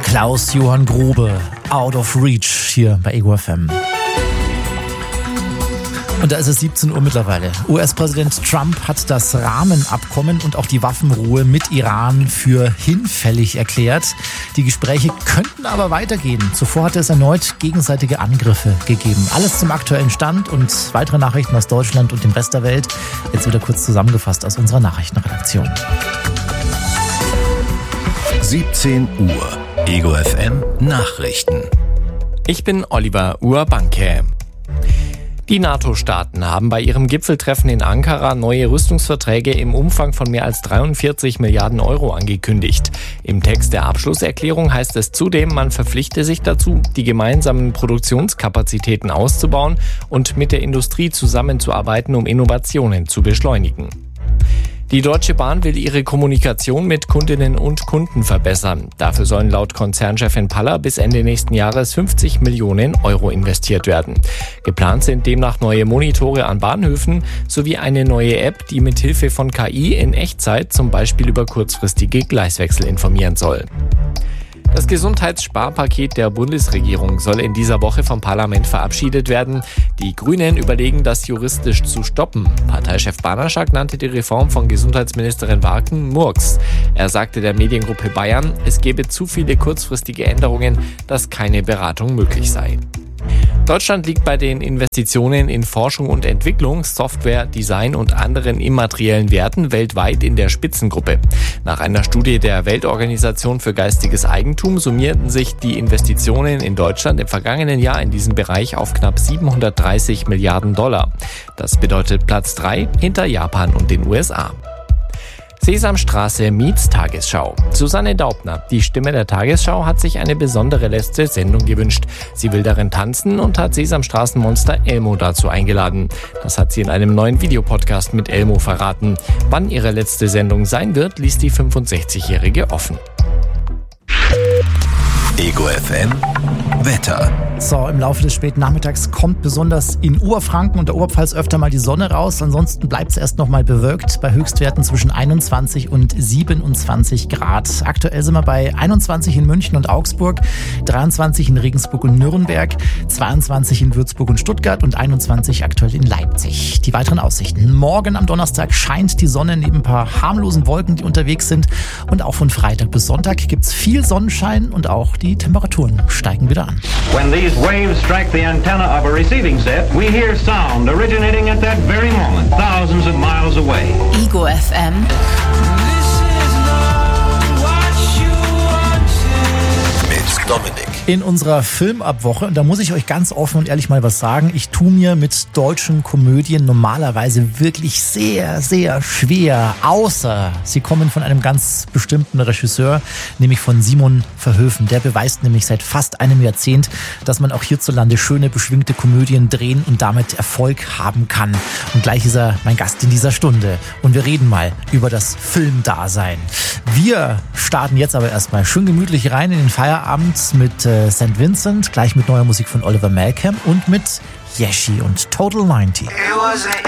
Klaus-Johann Grobe, Out of Reach hier bei Ego FM. Und da ist es 17 Uhr mittlerweile. US-Präsident Trump hat das Rahmenabkommen und auch die Waffenruhe mit Iran für hinfällig erklärt. Die Gespräche könnten aber weitergehen. Zuvor hatte es erneut gegenseitige Angriffe gegeben. Alles zum aktuellen Stand und weitere Nachrichten aus Deutschland und dem Rest der Welt. Jetzt wieder kurz zusammengefasst aus unserer Nachrichtenredaktion. 17 Uhr. Ego FM Nachrichten. Ich bin Oliver Urbanke. Die NATO-Staaten haben bei ihrem Gipfeltreffen in Ankara neue Rüstungsverträge im Umfang von mehr als 43 Milliarden Euro angekündigt. Im Text der Abschlusserklärung heißt es zudem, man verpflichte sich dazu, die gemeinsamen Produktionskapazitäten auszubauen und mit der Industrie zusammenzuarbeiten, um Innovationen zu beschleunigen. Die Deutsche Bahn will ihre Kommunikation mit Kundinnen und Kunden verbessern. Dafür sollen laut Konzernchefin Paller bis Ende nächsten Jahres 50 Millionen Euro investiert werden. Geplant sind demnach neue Monitore an Bahnhöfen sowie eine neue App, die mit Hilfe von KI in Echtzeit zum Beispiel über kurzfristige Gleiswechsel informieren soll. Das Gesundheitssparpaket der Bundesregierung soll in dieser Woche vom Parlament verabschiedet werden. Die Grünen überlegen, das juristisch zu stoppen. Parteichef Banaschak nannte die Reform von Gesundheitsministerin Warken Murks. Er sagte der Mediengruppe Bayern, es gebe zu viele kurzfristige Änderungen, dass keine Beratung möglich sei. Deutschland liegt bei den Investitionen in Forschung und Entwicklung, Software, Design und anderen immateriellen Werten weltweit in der Spitzengruppe. Nach einer Studie der Weltorganisation für geistiges Eigentum summierten sich die Investitionen in Deutschland im vergangenen Jahr in diesem Bereich auf knapp 730 Milliarden Dollar. Das bedeutet Platz 3 hinter Japan und den USA. Sesamstraße meets Tagesschau. Susanne Daubner, die Stimme der Tagesschau, hat sich eine besondere letzte Sendung gewünscht. Sie will darin tanzen und hat Sesamstraßenmonster Elmo dazu eingeladen. Das hat sie in einem neuen Videopodcast mit Elmo verraten. Wann ihre letzte Sendung sein wird, ließ die 65-Jährige offen. Ego FM Wetter. So, im Laufe des späten Nachmittags kommt besonders in Oberfranken und der Oberpfalz öfter mal die Sonne raus. Ansonsten bleibt es erst noch mal bewölkt bei Höchstwerten zwischen 21 und 27 Grad. Aktuell sind wir bei 21 in München und Augsburg, 23 in Regensburg und Nürnberg, 22 in Würzburg und Stuttgart und 21 aktuell in Leipzig. Die weiteren Aussichten. Morgen am Donnerstag scheint die Sonne neben ein paar harmlosen Wolken, die unterwegs sind. Und auch von Freitag bis Sonntag gibt es viel Sonnenschein und auch die Temperaturen steigen wieder an. When these waves strike the antenna of a receiving set, we hear sound originating at that very moment, thousands of miles away. Ego FM. Mit Dominik. In unserer Filmabwoche, und da muss ich euch ganz offen und ehrlich mal was sagen, ich tue mir mit deutschen Komödien normalerweise wirklich sehr, sehr schwer, außer sie kommen von einem ganz bestimmten Regisseur, nämlich von Simon Verhoeven. Der beweist nämlich seit fast einem Jahrzehnt, dass man auch hierzulande schöne, beschwingte Komödien drehen und damit Erfolg haben kann. Und gleich ist er mein Gast in dieser Stunde. Und wir reden mal über das Filmdasein. Wir starten jetzt aber erstmal schön gemütlich rein in den Feierabend mit St. Vincent, gleich mit neuer Musik von Oliver Malcolm und mit Yeshi und Total 90. It was an